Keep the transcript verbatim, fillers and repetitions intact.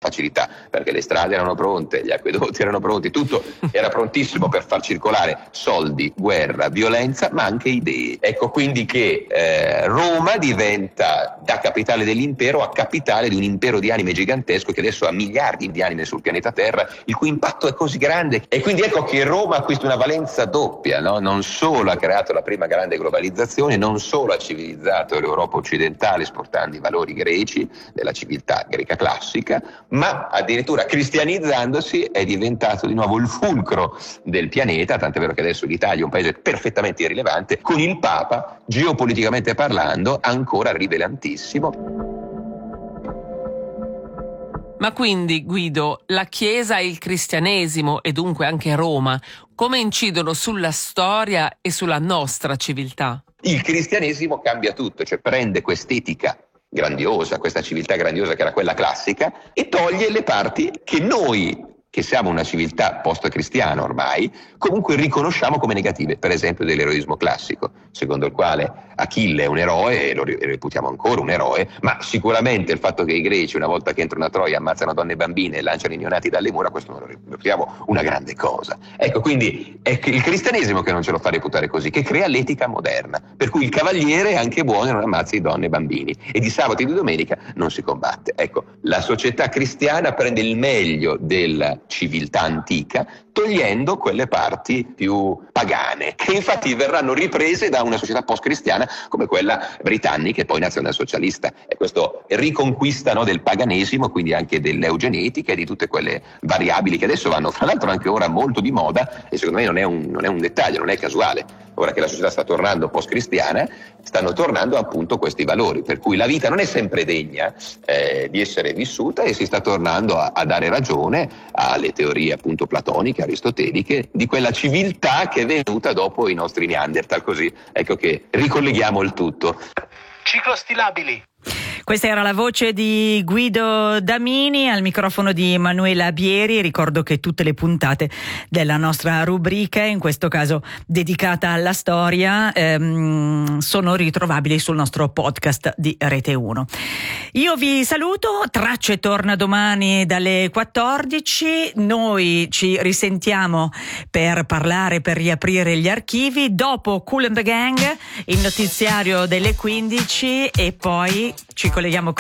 facilità, perché le strade erano pronte, gli acquedotti erano pronti, tutto era prontissimo per far circolare soldi, guerra, violenza, ma anche idee. Ecco quindi che eh, Roma diventa da capitale dell'impero a capitale di un impero di anime gigantesco che adesso ha miliardi di anime sul pianeta Terra, il cui impatto è così grande. E quindi ecco che Roma acquista una valenza doppia, no? Non solo ha creato la prima grande globalizzazione, non solo ha civilizzato l'Europa occidentale esportando i valori greci della civiltà greca classica, ma addirittura cristianizzandosi è diventato di nuovo il fulcro del pianeta, tant'è vero che adesso l'Italia è un paese perfettamente irrilevante, con il Papa, geopoliticamente parlando, ancora rivelantissimo. Ma quindi, Guido, la Chiesa e il cristianesimo, e dunque anche Roma, come incidono sulla storia e sulla nostra civiltà? Il cristianesimo cambia tutto, cioè prende quest'etica grandiosa, questa civiltà grandiosa che era quella classica, e toglie le parti che noi, che siamo una civiltà post-cristiana ormai, comunque riconosciamo come negative, per esempio dell'eroismo classico, secondo il quale Achille è un eroe, e lo reputiamo ancora un eroe, ma sicuramente il fatto che i greci, una volta che entrano a Troia, ammazzano donne e bambine e lanciano i neonati dalle mura, questo non lo reputiamo una grande cosa. Ecco, quindi è il cristianesimo che non ce lo fa reputare così, che crea l'etica moderna, per cui il cavaliere è anche buono e non ammazza i donne e bambini, e di sabato e di domenica non si combatte. Ecco, la società cristiana prende il meglio della civiltà antica, togliendo quelle parti più pagane, che infatti verranno riprese da una società post-cristiana come quella britannica e poi nazionalsocialista. E questo riconquista, no, del paganesimo, quindi anche dell'eugenetica e di tutte quelle variabili che adesso vanno, fra l'altro anche ora, molto di moda, e secondo me non è un, non è un dettaglio, non è casuale. Ora che la società sta tornando post-cristiana, stanno tornando appunto questi valori, per cui la vita non è sempre degna eh, di essere vissuta, e si sta tornando a, a dare ragione alle teorie appunto platoniche, aristoteliche, di quella civiltà che è venuta dopo i nostri Neanderthal, così ecco che ricolleghiamo il tutto. Ciclostilabili. Questa era la voce di Guido Damini, al microfono di Manuela Bieri. Ricordo che tutte le puntate della nostra rubrica, in questo caso dedicata alla storia, ehm, sono ritrovabili sul nostro podcast di Rete uno. Io vi saluto, Tracce torna domani dalle quattordici, noi ci risentiamo per parlare, per riaprire gli archivi, dopo Kool and the Gang, il notiziario delle quindici, e poi ci colleghiamo con